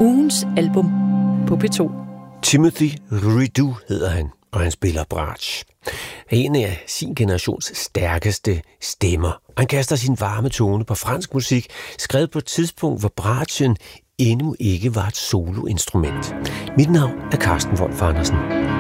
Ugens album på P2. Timothy Rideau hedder han, og han spiller bratsch. En af sin generations stærkeste stemmer. Han kaster sin varme tone på fransk musik, skrevet på et tidspunkt, hvor bratschen endnu ikke var et soloinstrument. Mit navn er Carsten Wolf Andersen.